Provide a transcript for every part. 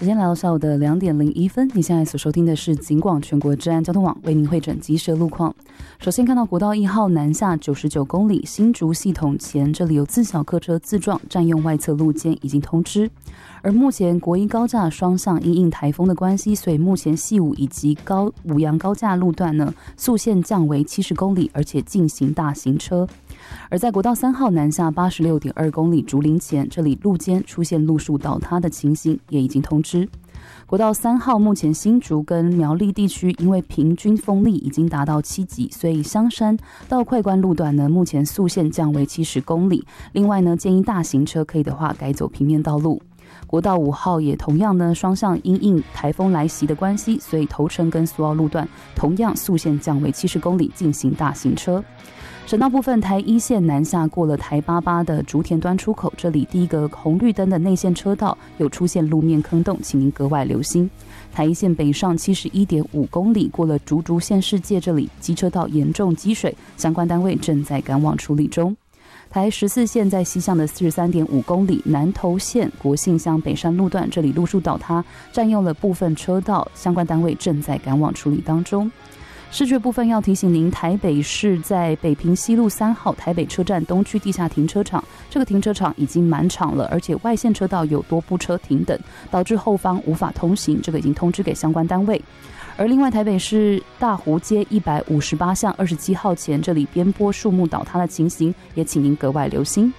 时间来到下午的2点01分，你现在所收听的是警广全国治安交通网为您汇整即时路况。首先看到国道1号南下99公里新竹系统前，这里有自小客车自撞占用外侧路肩，已经通知。而目前国一高架双向因应台风的关系，所以目前细武以及五杨高架路段呢，速限降为70公里，而且禁行大型车。而在国道3号南下86.2公里竹林前，这里路肩出现路树倒塌的情形，也已经通知。国道3号目前新竹跟苗栗地区因为平均风力已经达到7级，所以香山到快关路段呢，目前速限降为70公里。另外呢，建议大型车可以的话改走平面道路。国道5号也同样呢，双向因应台风来袭的关系，所以头城跟苏澳路段同样速限降为70公里，进行大型车。省道部分，台1线南下过了台88的竹田端出口，这里第一个红绿灯的内线车道有出现路面坑洞，请您格外留心。台1线北上71.5公里，过了竹县世界，这里机车道严重积水，相关单位正在赶往处理中。台14线在西向的43.5公里，南投县国姓乡北山路段，这里路树倒塌，占用了部分车道，相关单位正在赶往处理当中。视觉部分要提醒您，台北市在北平西路3号台北车站东区地下停车场，这个停车场已经满场了，而且外线车道有多部车停等，导致后方无法通行，这个已经通知给相关单位。而另外，台北市大湖街158巷27号前，这里边坡树木倒塌的情形，也请您格外留心。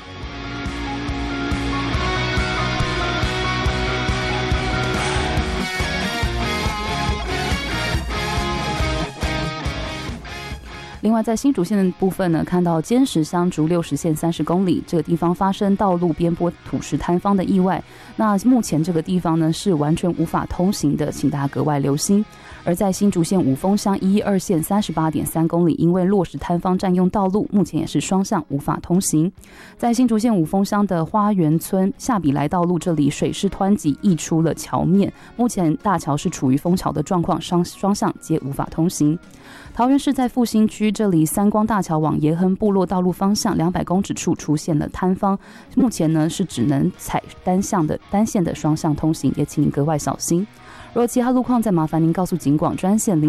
另外，在新竹县的部分呢，看到尖石乡竹60线30公里这个地方发生道路边坡土石坍方的意外，那目前这个地方呢是完全无法通行的，请大家格外留心。而在新竹县五峰乡112线38.3公里，因为落石坍方占用道路，目前也是双向无法通行。在新竹县五峰乡的花园村下比来道路，这里水势湍急溢出了桥面，目前大桥是处于封桥的状况，双向皆无法通行。桃园市在复兴区，这里三光大桥往延亨部落道路方向200公尺处出现了坍方，目前呢是只能采单线的双向通行，也请您格外小心。如果其他路况，再麻烦您告诉警广专线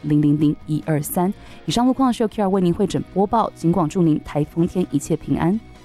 0800-000-123。以上路况是由 Kira 为您汇整播报，警广祝您台风天一切平安。